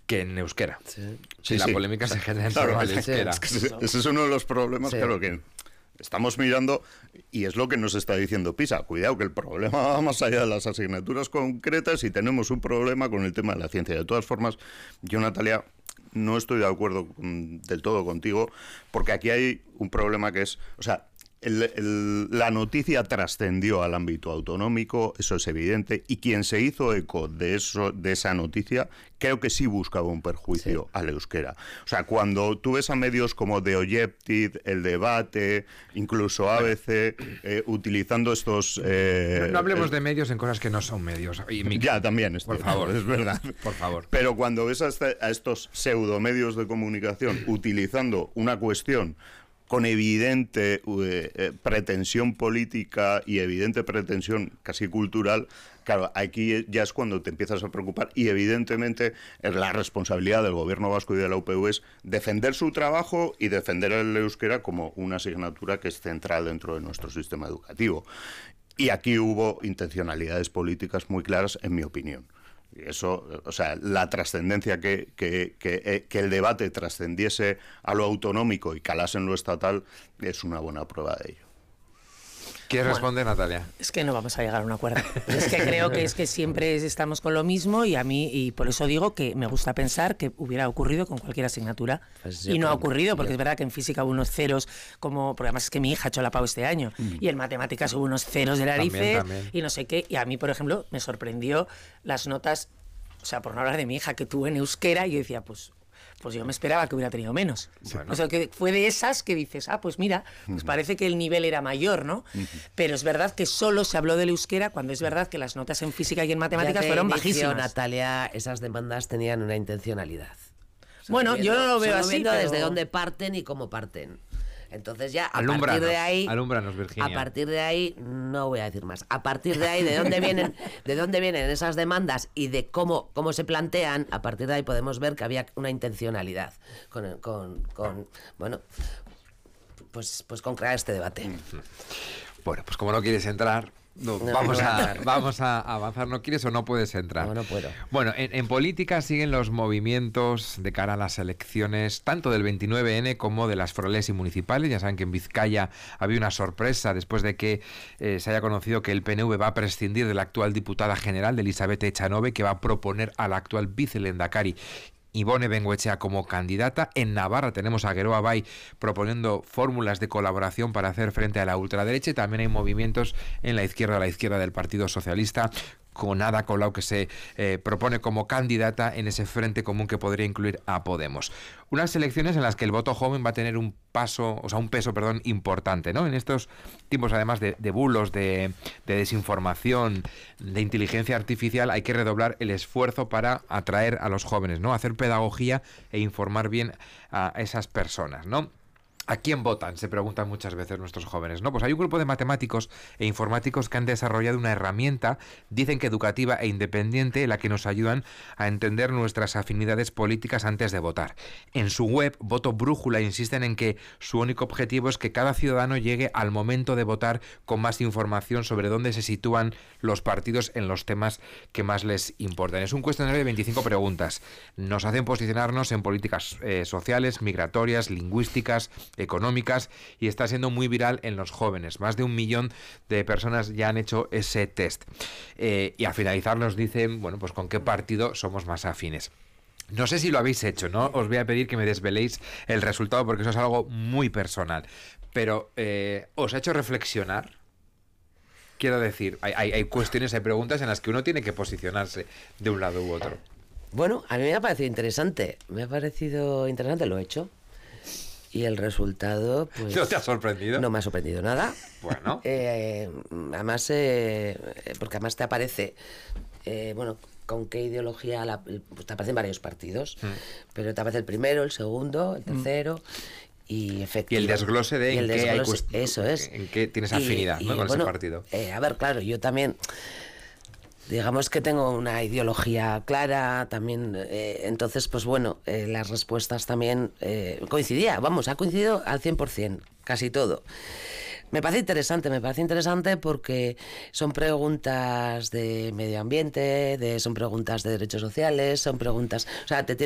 que en euskera. Sí. Y la polémica se genera en torno al euskera. Ese es uno de los problemas, claro, que estamos mirando, y es lo que nos está diciendo PISA. Cuidado, que el problema va más allá de las asignaturas concretas y tenemos un problema con el tema de la ciencia. De todas formas, yo, Natalia, no estoy de acuerdo del todo contigo, porque aquí hay un problema que es, o sea, la noticia trascendió al ámbito autonómico, eso es evidente, y quien se hizo eco de esa noticia, creo que sí buscaba un perjuicio al euskera. O sea, cuando tú ves a medios como The Objective, El Debate, incluso ABC, utilizando estos... no hablemos de medios en cosas que no son medios. Ya, también, por favor, es verdad. Por favor. Pero cuando ves a estos pseudomedios de comunicación utilizando una cuestión con evidente pretensión política y evidente pretensión casi cultural, claro, aquí ya es cuando te empiezas a preocupar, y evidentemente la responsabilidad del gobierno vasco y de la UPV es defender su trabajo y defender el euskera como una asignatura que es central dentro de nuestro sistema educativo. Y aquí hubo intencionalidades políticas muy claras, en mi opinión. Y eso, o sea, la trascendencia que el debate trascendiese a lo autonómico y calase en lo estatal es una buena prueba de ello. ¿Quieres responder, Natalia? Es que no vamos a llegar a un acuerdo. Es que creo que siempre estamos con lo mismo, y por eso digo que me gusta pensar que hubiera ocurrido con cualquier asignatura. Pues y no ha ocurrido, porque es verdad que en física hubo unos ceros, porque además es que mi hija ha hecho la PAU este año, y en matemáticas hubo unos ceros de narices, también. Y no sé qué. Y a mí, por ejemplo, me sorprendió las notas, o sea, por no hablar de mi hija, que tuve en euskera, y yo decía, pues yo me esperaba que hubiera tenido menos. Bueno. O sea, que fue de esas que dices, pues mira, pues parece que el nivel era mayor, ¿no? Pero es verdad que solo se habló del euskera, cuando es verdad que las notas en física y en matemáticas fueron bajísimas. Natalia, esas demandas tenían una intencionalidad. O sea, bueno, yo no lo veo así, pero desde dónde parten y cómo parten. Entonces ya alúmbranos, partir de ahí, Virginia. A partir de ahí, no voy a decir más. A partir de ahí, de dónde vienen esas demandas y de cómo se plantean, a partir de ahí podemos ver que había una intencionalidad con crear este debate. Bueno, pues como no quieres entrar, vamos a avanzar. ¿No quieres o no puedes entrar? No puedo. Bueno, en política siguen los movimientos de cara a las elecciones, tanto del 29N como de las forales y municipales. Ya saben que en Vizcaya había una sorpresa después de que se haya conocido que el PNV va a prescindir de la actual diputada general, de Elizabeth Echanove, que va a proponer a la actual vicelehendakari Ibone Bengoechea como candidata. En Navarra tenemos a Geroa Bai proponiendo fórmulas de colaboración para hacer frente a la ultraderecha, y también hay movimientos en la izquierda del Partido Socialista, con Ada Colau, que se propone como candidata en ese frente común que podría incluir a Podemos. Unas elecciones en las que el voto joven va a tener un peso importante, ¿no? En estos tiempos, además de bulos, de desinformación, de inteligencia artificial, hay que redoblar el esfuerzo para atraer a los jóvenes, ¿no? Hacer pedagogía e informar bien a esas personas, ¿no? ¿A quién votan?, se preguntan muchas veces nuestros jóvenes, ¿no? Pues hay un grupo de matemáticos e informáticos que han desarrollado una herramienta, dicen que educativa e independiente, en la que nos ayudan a entender nuestras afinidades políticas antes de votar. En su web, Voto Brújula, insisten en que su único objetivo es que cada ciudadano llegue al momento de votar con más información sobre dónde se sitúan los partidos en los temas que más les importan. Es un cuestionario de 25 preguntas. Nos hacen posicionarnos en políticas sociales, migratorias, lingüísticas, económicas, y está siendo muy viral en los jóvenes. Más de 1 millón de personas ya han hecho ese test. Y al finalizar nos dicen, bueno, pues con qué partido somos más afines. No sé si lo habéis hecho, ¿no? Os voy a pedir que me desveléis el resultado, porque eso es algo muy personal. Pero, ¿os ha hecho reflexionar? Quiero decir, hay cuestiones, hay preguntas en las que uno tiene que posicionarse de un lado u otro. Bueno, a mí me ha parecido interesante. Lo he hecho. Y el resultado, pues... ¿No te ha sorprendido? No me ha sorprendido nada. Bueno. Además, porque además te aparece, con qué ideología, pues te aparecen varios partidos, pero te aparece el primero, el segundo, el tercero, y efectivamente... Y el desglose de eso es. En qué tienes afinidad, ¿no? Con ese partido. A ver, claro, yo también... Digamos que tengo una ideología clara también, entonces pues bueno, las respuestas también ha coincidido al 100%, casi todo. Me parece interesante porque son preguntas de medio ambiente, son preguntas de derechos sociales, son preguntas, o sea,